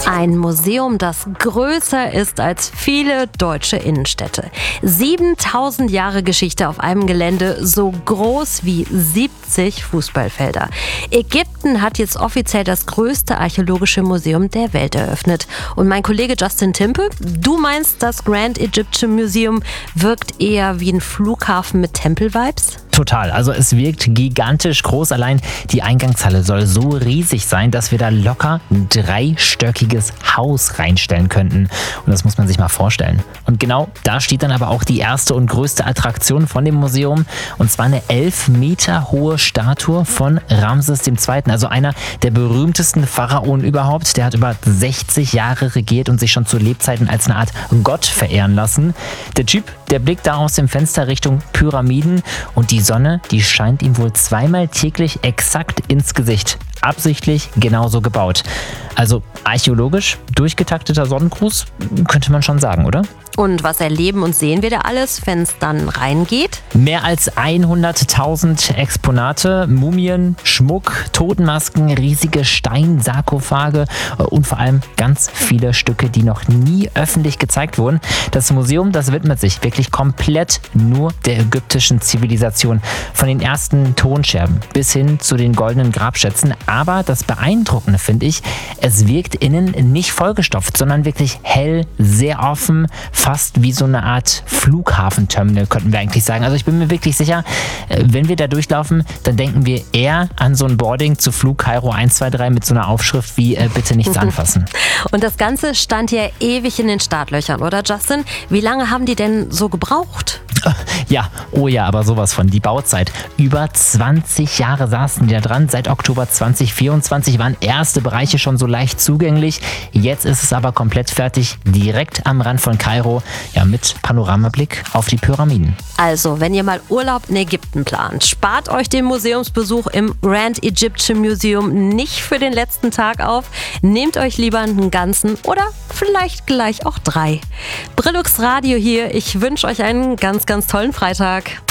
Ein Museum, das größer ist als viele deutsche Innenstädte. 7000 Jahre Geschichte auf einem Gelände, so groß wie 70 Fußballfelder. Ägypten hat jetzt offiziell das größte archäologische Museum der Welt eröffnet. Und mein Kollege Justin Timpe, du meinst, das Grand Egyptian Museum wirkt eher wie ein Flughafen mit Tempel-Vibes? Total. Also es wirkt gigantisch groß. Allein die Eingangshalle soll so riesig sein, dass wir da locker ein dreistöckiges Haus reinstellen könnten. Und das muss man sich mal vorstellen. Und genau da steht dann aber auch die erste und größte Attraktion von dem Museum. Und zwar eine 11 Meter hohe Statue von Ramses II., also einer der berühmtesten Pharaonen überhaupt. Der hat über 60 Jahre regiert und sich schon zu Lebzeiten als eine Art Gott verehren lassen. Der Typ, der blickt da aus dem Fenster Richtung Pyramiden und die Sonne, die scheint ihm wohl zweimal täglich exakt ins Gesicht. Absichtlich genauso gebaut. Also archäologisch durchgetakteter Sonnengruß, könnte man schon sagen, oder? Und was erleben und sehen wir da alles, wenn es dann reingeht? Mehr als 100.000 Exponate, Mumien, Schmuck, Totenmasken, riesige Steinsarkophage und vor allem ganz viele Stücke, die noch nie öffentlich gezeigt wurden. Das Museum, das widmet sich wirklich komplett nur der ägyptischen Zivilisation. Von den ersten Tonscherben bis hin zu den goldenen Grabschätzen. Aber das Beeindruckende finde ich, es wirkt innen nicht vollgestopft, sondern wirklich hell, sehr offen, fast wie so eine Art Flughafenterminal, könnten wir eigentlich sagen. Also ich bin mir wirklich sicher, wenn wir da durchlaufen, dann denken wir eher an so ein Boarding zu Flug Kairo 123 mit so einer Aufschrift wie bitte nichts anfassen. Und das Ganze stand ja ewig in den Startlöchern, oder Justin? Wie lange haben die denn so gebraucht? Ja, oh ja, aber sowas von. Die Bauzeit. Über 20 Jahre saßen die da dran. Seit Oktober 2024 waren erste Bereiche schon so leicht zugänglich. Jetzt ist es aber komplett fertig, direkt am Rand von Kairo, ja, mit Panoramablick auf die Pyramiden. Also, wenn ihr mal Urlaub in Ägypten plant, spart euch den Museumsbesuch im Grand Egyptian Museum nicht für den letzten Tag auf. Nehmt euch lieber einen ganzen oder vielleicht gleich auch 3. Brillux Radio hier. Ich wünsche euch einen ganz, ganz tollen Freitag.